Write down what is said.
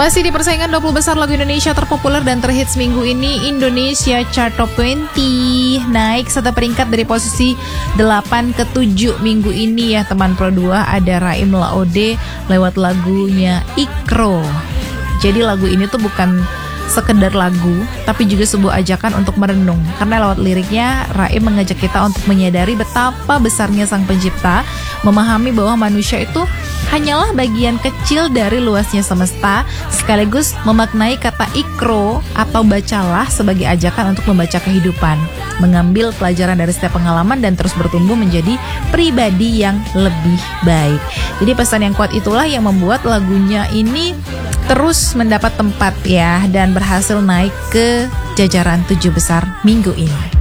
Masih di persaingan 20 besar lagu Indonesia terpopuler dan terhits minggu ini, Indonesia Chart Top 20 naik 1 peringkat dari posisi 8 ke 7 minggu ini ya teman Pro 2. Ada Raim Laode lewat lagunya Ikro. Jadi lagu ini tuh bukan sekedar lagu, tapi juga sebuah ajakan untuk merenung. Karena lewat liriknya, Raim mengajak kita untuk menyadari betapa besarnya Sang Pencipta, memahami bahwa manusia itu hanyalah bagian kecil dari luasnya semesta, sekaligus memaknai kata ikro atau bacalah sebagai ajakan untuk membaca kehidupan, mengambil pelajaran dari setiap pengalaman dan terus bertumbuh menjadi pribadi yang lebih baik. Jadi pesan yang kuat itulah yang membuat lagunya ini terus mendapat tempat ya, dan berhasil naik ke jajaran 7 besar minggu ini.